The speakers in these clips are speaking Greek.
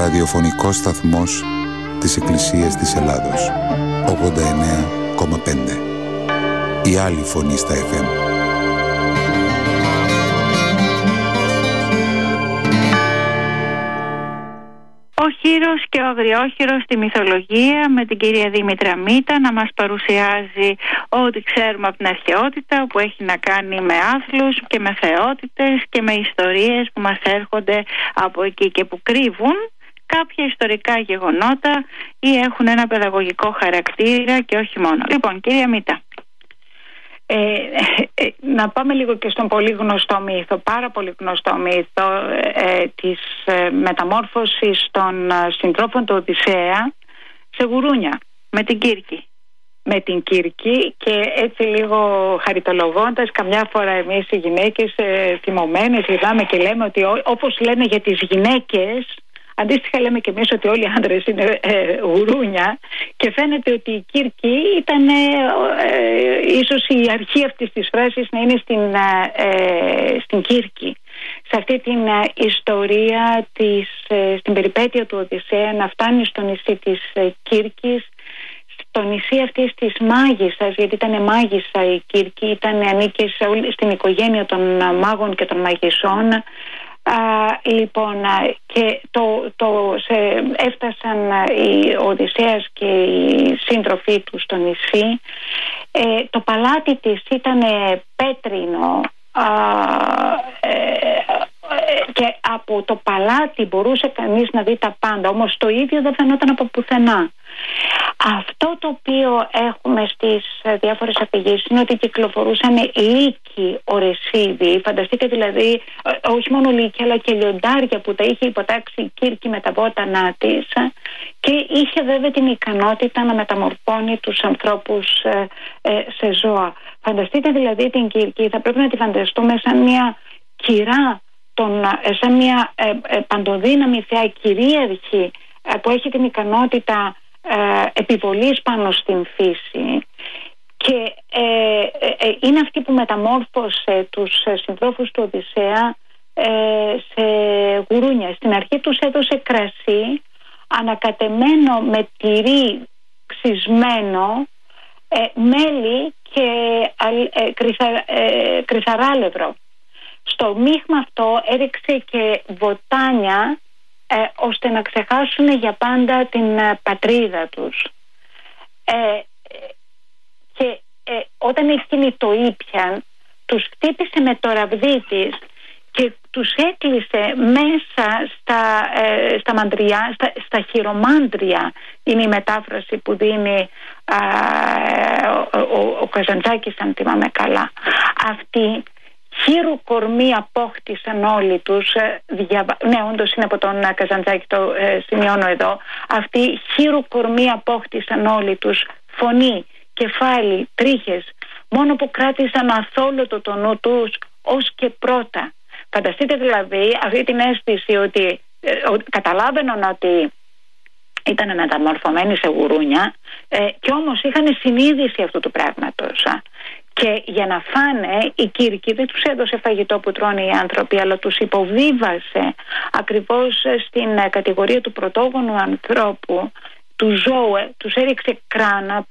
ραδιοφωνικός σταθμός της Εκκλησίας της Ελλάδος. 89,5. Η άλλη φωνή στα FM. Ο Χήρος και ο Αγριόχειρος στη μυθολογία, με την κυρία Δήμητρα Μήτα να μας παρουσιάζει ό,τι ξέρουμε από την αρχαιότητα, που έχει να κάνει με άθλους και με θεότητες και με ιστορίες που μας έρχονται από εκεί και που κρύβουν κάποια ιστορικά γεγονότα ή έχουν ένα παιδαγωγικό χαρακτήρα και όχι μόνο. Λοιπόν, κυρία Μήτα. Να πάμε λίγο και στον πολύ γνωστό μύθο, πάρα πολύ γνωστό μύθο της μεταμόρφωσης των συντρόφων του Οδυσσέα σε γουρούνια, με την Κύρκη. Με την Κύρκη, και έτσι λίγο χαριτολογώντας, καμιά φορά εμείς οι γυναίκες θυμωμένες είδαμε και λέμε ότι όπως λένε για τις γυναίκες, αντίστοιχα λέμε και εμείς ότι όλοι οι άντρες είναι γουρούνια, και φαίνεται ότι η Κύρκη ήταν ίσως η αρχή αυτής της φράσης να είναι στην Κύρκη. Σε αυτή την ιστορία στην περιπέτεια του Οδυσσέα να φτάνει στο νησί της Κύρκης, στο νησί αυτής της μάγισσας, γιατί ήταν μάγισσα η Κύρκη, ανήκε στην οικογένεια των μάγων και των μαγισσών. Λοιπόν, και έφτασαν ο Οδυσσέας και οι σύντροφοί του στο νησί. Το παλάτι της ήταν πέτρινο και από το παλάτι μπορούσε κανείς να δει τα πάντα, όμως το ίδιο δεν φαινόταν από πουθενά. Αυτό το οποίο έχουμε στις διάφορες αφηγήσεις είναι ότι κυκλοφορούσαν λύκοι ορεσίδι. Φανταστείτε δηλαδή, όχι μόνο λύκοι αλλά και λιοντάρια που τα είχε υποτάξει η Κύρκη με τα βότανά της, και είχε βέβαια την ικανότητα να μεταμορφώνει τους ανθρώπους σε ζώα. Φανταστείτε δηλαδή την Κύρκη, θα πρέπει να τη φανταστούμε σαν μια κυρά, σαν μια παντοδύναμη θεά κυρίαρχη που έχει την ικανότητα επιβολής πάνω στην φύση, και είναι αυτή που μεταμόρφωσε τους συντρόφους του Οδυσσέα σε γουρούνια. Στην αρχή τους έδωσε κρασί ανακατεμένο με τυρί ξυσμένο, μέλι και κρυθαράλευρο. Στο μείγμα αυτό έριξε και βοτάνια, ώστε να ξεχάσουν για πάντα την πατρίδα τους. Και όταν εκείνοι το ήπιαν, τους χτύπησε με το ραβδί της και τους έκλεισε μέσα στα μαντριά, στα χειρομάντρια, είναι η μετάφραση που δίνει ο Καζαντζάκης, αν θυμάμαι καλά. Αυτή χείρου κορμί απόκτησαν όλοι τους. Ναι, όντως είναι από τον Καζαντζάκη, το σημειώνω εδώ. Αυτοί χείρου κορμί απόκτησαν όλοι τους, φωνή, κεφάλι, τρίχες, μόνο που κράτησαν αθόλωτο το νου τους ως και πρώτα. Φανταστείτε δηλαδή αυτή την αίσθηση ότι καταλάβαιναν ότι ήταν μεταμορφωμένοι σε γουρούνια, και όμως είχαν συνείδηση αυτού του πράγματος. Και για να φάνε, η Κύρκη δεν τους έδωσε φαγητό που τρώνε οι άνθρωποι, αλλά τους υποβίβασε ακριβώς στην κατηγορία του πρωτόγονου ανθρώπου, του ζώου. Τους έριξε κράνα,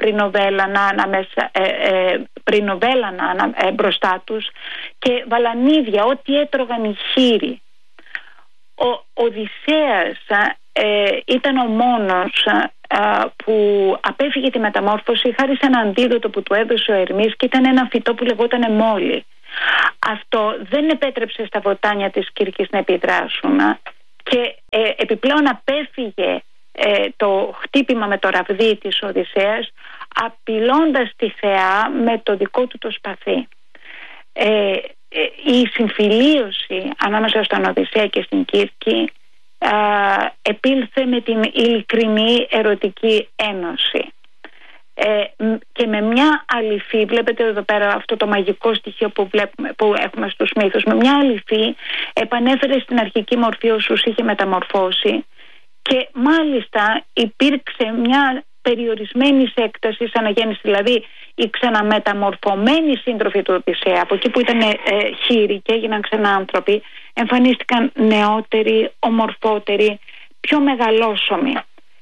πρινοβέλανα μπροστά τους και βαλανίδια, ό,τι έτρωγαν οι χείροι. Ο Οδυσσέας ήταν ο μόνος που απέφυγε τη μεταμόρφωση χάρη σε ένα αντίδοτο που του έδωσε ο Ερμής, και ήταν ένα φυτό που λεγόταν μόλι. Αυτό δεν επέτρεψε στα βοτάνια της Κύρκης να επιδράσουν, και επιπλέον απέφυγε το χτύπημα με το ραβδί της Οδυσσέας, απειλώντας τη θεά με το δικό του το σπαθί. Η συμφιλίωση ανάμεσα στον Οδυσσέα και στην Κύρκη επήλθε με την ειλικρινή ερωτική ένωση, και με μια αληφή, βλέπετε εδώ πέρα αυτό το μαγικό στοιχείο που έχουμε στους μύθους, με μια αληφή επανέφερε στην αρχική μορφή όσους είχε μεταμορφώσει, και μάλιστα υπήρξε μια περιορισμένη έκταση αναγέννηση, δηλαδή οι ξαναμεταμορφωμένοι σύντροφοι του Οδυσσέα, από εκεί που ήταν χείροι και έγιναν ξανά άνθρωποι, εμφανίστηκαν νεότεροι, ομορφότεροι, πιο μεγαλόσωμη.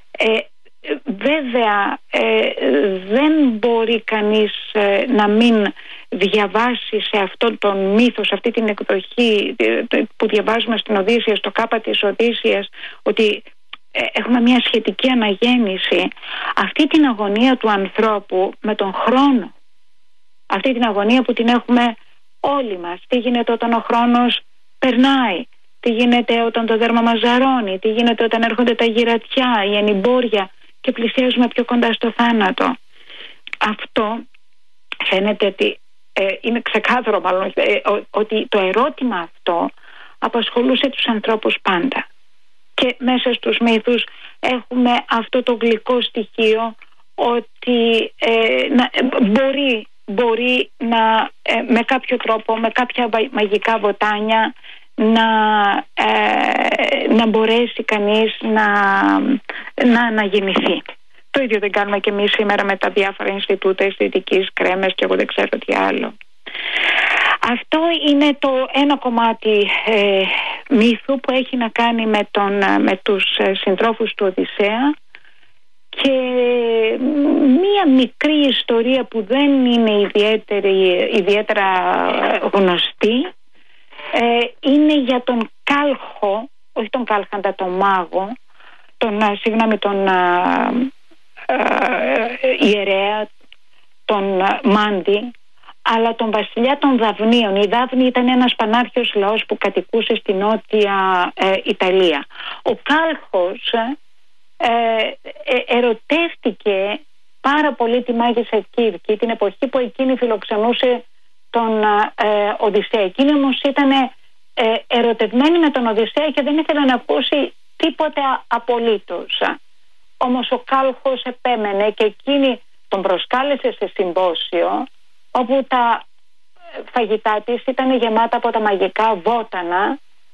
Βέβαια δεν μπορεί κανείς να μην διαβάσει σε αυτόν τον μύθο, σε αυτή την εκδοχή που διαβάζουμε στην Οδύσσεια, στο Κάπα της Οδύσσειας, ότι έχουμε μια σχετική αναγέννηση, αυτή την αγωνία του ανθρώπου με τον χρόνο, αυτή την αγωνία που την έχουμε όλοι μας. Τι γίνεται όταν ο χρόνος περνάει, τι γίνεται όταν το δέρμα μας ζαρώνει, τι γίνεται όταν έρχονται τα γυρατιά, η ενημπόρια και πλησιάζουμε πιο κοντά στο θάνατο. Αυτό φαίνεται ότι είναι ξεκάθαρο μάλλον ότι το ερώτημα αυτό απασχολούσε τους ανθρώπους πάντα. Και μέσα στους μύθους έχουμε αυτό το γλυκό στοιχείο ότι μπορεί να με κάποιο τρόπο, με κάποια μαγικά βοτάνια να μπορέσει κανείς να αναγεννηθεί. Το ίδιο δεν κάνουμε και εμείς σήμερα με τα διάφορα Ινστιτούτα αισθητικής, κρέμες και εγώ δεν ξέρω τι άλλο. Αυτό είναι το ένα κομμάτι μύθου που έχει να κάνει με τους συντρόφους του Οδυσσέα, και μία μικρή ιστορία που δεν είναι ιδιαίτερα γνωστή είναι για τον Κάλχο, όχι τον Κάλχαντα, τον μάγο, τον ιερέα, τον Μάντι, αλλά τον βασιλιά των Δαυνίων. Οι Δαύνοι ήταν ένας πανάρχαιος λαός που κατοικούσε στη νότια Ιταλία. Ο Κάλχος ερωτεύτηκε πάρα πολύ τη μάγισσα Κύρκη την εποχή που εκείνη φιλοξενούσε τον Οδυσσέα. Εκείνη όμως ήταν ερωτευμένη με τον Οδυσσέα και δεν ήθελε να ακούσει τίποτε απολύτως. Όμως ο Κάλχος επέμενε και εκείνη τον προσκάλεσε σε συμπόσιο, όπου τα φαγητά της ήταν γεμάτα από τα μαγικά βότανα,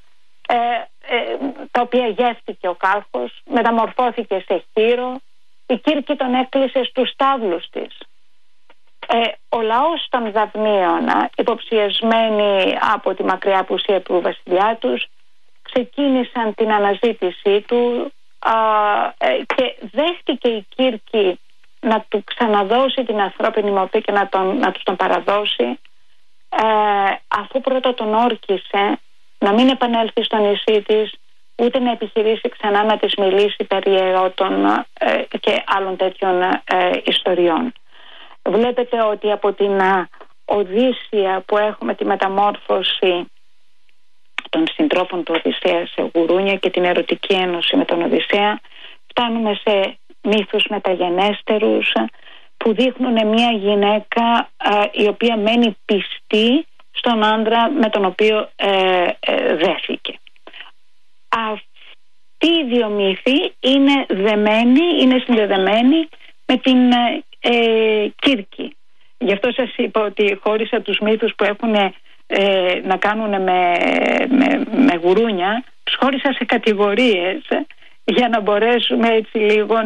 τα οποία γεύτηκε ο Κάλχος, μεταμορφώθηκε σε χείρο. Η Κύρκη τον έκλεισε στους στάβλους της. Ο λαός των Δαυνίων, υποψιασμένοι από τη μακριά απουσία του βασιλιά τους, ξεκίνησαν την αναζήτησή του και δέχτηκε η Κύρκη να του ξαναδώσει την ανθρώπινη μορφή και να τους τον παραδώσει, αφού πρώτα τον όρκησε να μην επανέλθει στο νησί της, ούτε να επιχειρήσει ξανά να της μιλήσει περί ερώτων και άλλων τέτοιων ιστοριών. Βλέπετε ότι από την Οδύσσεια που έχουμε τη μεταμόρφωση των συντρόφων του Οδυσσέα σε γουρούνια και την ερωτική ένωση με τον Οδυσσέα, φτάνουμε σε μύθους μεταγενέστερους που δείχνουν μια γυναίκα η οποία μένει πιστή στον άντρα με τον οποίο δέθηκε. Αυτοί οι δύο μύθοι είναι συνδεδεμένοι με την Κύρκη. Γι' αυτό σας είπα ότι χώρισα τους μύθους που έχουν να κάνουν με γουρούνια, τους χώρισα σε κατηγορίες για να μπορέσουμε έτσι λίγο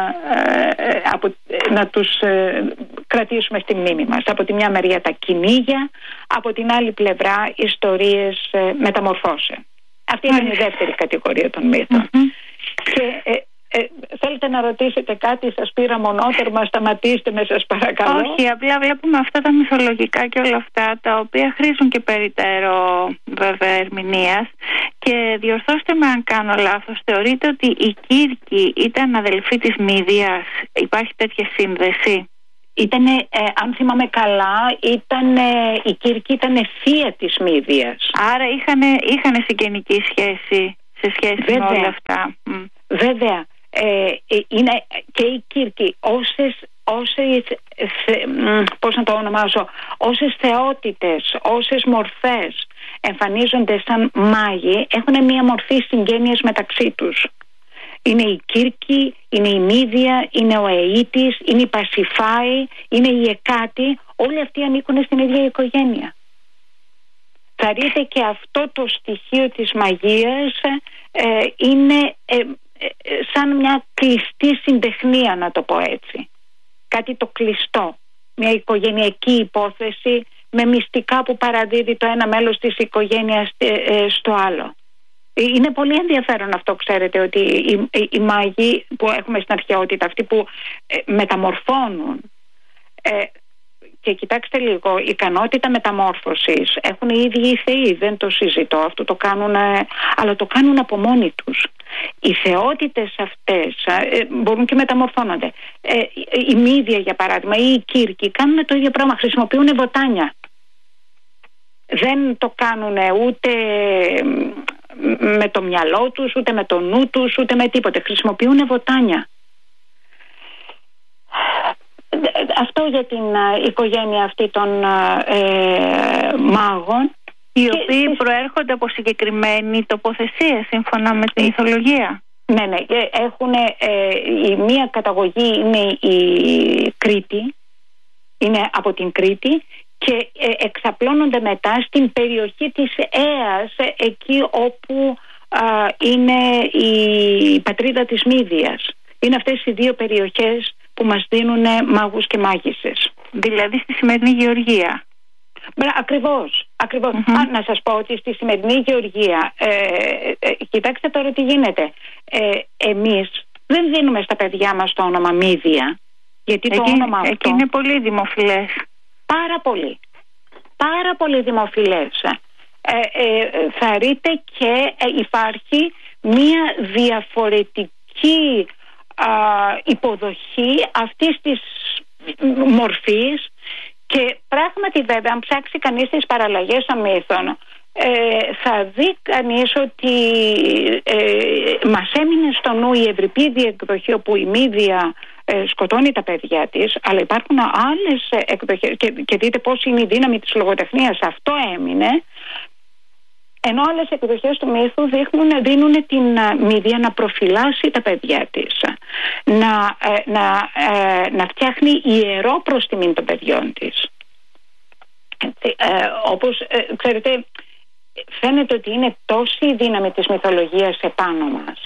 να τους κρατήσουμε στη μνήμη μας. Από τη μια μεριά τα κυνήγια, από την άλλη πλευρά ιστορίες μεταμορφώσεων. Αυτή είναι η δεύτερη κατηγορία των μύθων. Και θέλετε να ρωτήσετε κάτι? Σας πήρα μονότερμα, σταματήστε με, σας παρακαλώ. Όχι, απλά βλέπουμε αυτά τα μυθολογικά και όλα αυτά, τα οποία χρήζουν και περιττέρω βέβαια ερμηνείας. Και διορθώστε με αν κάνω λάθος, θεωρείτε ότι η Κύρκη ήταν αδελφή της Μύδιας? Υπάρχει τέτοια σύνδεση? Ήτανε, αν θυμάμαι καλά, η Κύρκη ήταν θεία της Μύδιας. Άρα είχαν συγγενική σχέση σε σχέση με όλα αυτά. Βέβαια. Είναι και η Κύρκη, όσες θεότητες, όσες μορφές εμφανίζονται σαν μάγοι, έχουν μια μορφή συγγένειας μεταξύ τους. Είναι η Κύρκη, είναι η Μύδια, είναι ο Αίτης, είναι η Πασιφάη, είναι η Εκάτη. Όλοι αυτοί ανήκουν στην ίδια οικογένεια. Θα δείτε και αυτό το στοιχείο της μαγείας είναι σαν μια κλειστή συντεχνία, να το πω έτσι. Κάτι το κλειστό. Μια οικογενειακή υπόθεση με μυστικά που παραδίδει το ένα μέλος της οικογένειας στο άλλο. Είναι πολύ ενδιαφέρον αυτό, ξέρετε, ότι οι μάγοι που έχουμε στην αρχαιότητα, αυτοί που μεταμορφώνουν, και κοιτάξτε λίγο, η ικανότητα μεταμόρφωσης έχουν οι ίδιοι οι θεοί, δεν το συζητώ, αυτό το κάνουν, αλλά το κάνουν από μόνοι τους. Οι θεότητες αυτές μπορούν και μεταμορφώνονται. Η Μύδια, για παράδειγμα, ή οι Κύρκοι κάνουν το ίδιο πράγμα, χρησιμοποιούν βοτάνια. Δεν το κάνουν ούτε με το μυαλό τους, ούτε με το νου τους, ούτε με τίποτε. Χρησιμοποιούν βοτάνια. Αυτό για την οικογένεια αυτή των μάγων, οι οποίοι προέρχονται από συγκεκριμένη τοποθεσία σύμφωνα με την μυθολογία. Ναι, έχουν η μία καταγωγή είναι η Κρήτη, είναι από την Κρήτη, και εξαπλώνονται μετά στην περιοχή της Αίας, εκεί όπου είναι η πατρίδα της Μύδιας. Είναι αυτές οι δύο περιοχές που μας δίνουν μάγους και μάγισσες. Δηλαδή στη σημερινή Γεωργία. Ακριβώς. Να σας πω ότι στη σημερινή Γεωργία, κοιτάξτε τώρα τι γίνεται. Εμείς δεν δίνουμε στα παιδιά μας το όνομα Μύδια, γιατί το όνομα αυτό... Εκεί είναι πολύ δημοφιλές. Πάρα πολύ δημοφιλές. Θα δείτε και υπάρχει μία διαφορετική υποδοχή αυτής της μορφής, και πράγματι βέβαια αν ψάξει κανείς τις παραλλαγές των μύθων, θα δει κανείς ότι μας έμεινε στο νου η ευρυπίδη εκδοχή, όπου η Μύδια σκοτώνει τα παιδιά της, αλλά υπάρχουν άλλες εκδοχές, και δείτε πώς είναι η δύναμη της λογοτεχνίας, αυτό έμεινε, ενώ άλλες εκδοχές του μύθου δίνουν την Μύδια να προφυλάσει τα παιδιά της, να φτιάχνει ιερό προς τιμήν των παιδιών της. Όπως ξέρετε, φαίνεται ότι είναι τόση η δύναμη της μυθολογίας επάνω μας,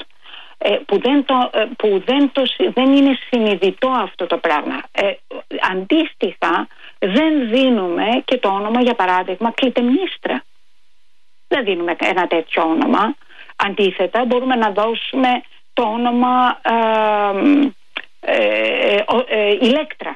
που δεν είναι συνειδητό αυτό το πράγμα. Αντίστοιχα, δεν δίνουμε και το όνομα, για παράδειγμα, Κλητεμνίστρα. Δεν δίνουμε ένα τέτοιο όνομα. Αντίθετα, μπορούμε να δώσουμε το όνομα Ηλέκτρα,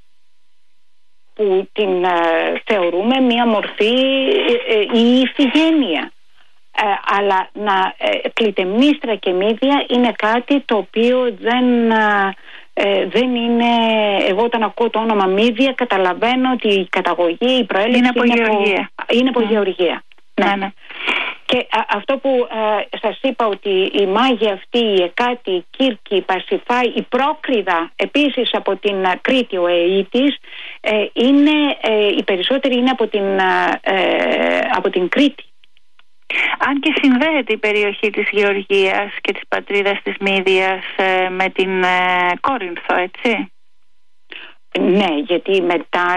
που την θεωρούμε μία μορφή η Ιφηγένεια. Αλλά Κλητεμνίστρα και Μύδια είναι κάτι το οποίο δεν είναι... Εγώ όταν ακούω το όνομα Μύδια καταλαβαίνω ότι η καταγωγή, η προέλευση είναι από Γεωργία. Ναι. Και αυτό που σας είπα, ότι η μάγη αυτή, η Εκάτη, η Κύρκη, η Πασιφάη, η Πρόκριδα, επίσης από την Κρήτη, ο Αίτης, οι περισσότεροι είναι από την Κρήτη. Αν και συνδέεται η περιοχή της Γεωργίας και της πατρίδας της Μύδιας με την Κόρινθο, έτσι. Ναι, γιατί μετά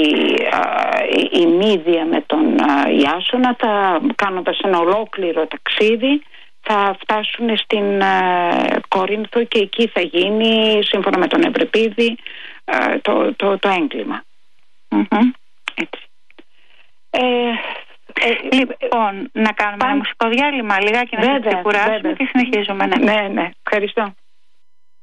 η Μύδια με τον Ιάσονα, κάνοντας ένα ολόκληρο ταξίδι, θα φτάσουν στην Κόρινθο, και εκεί θα γίνει, σύμφωνα με τον Ευρυπίδη, το έγκλημα. Έτσι. Λοιπόν, να κάνουμε ένα μουσικό διάλειμμα λιγάκι, να σας ξεκουράσουμε και συνεχίζουμε. Ναι, ευχαριστώ.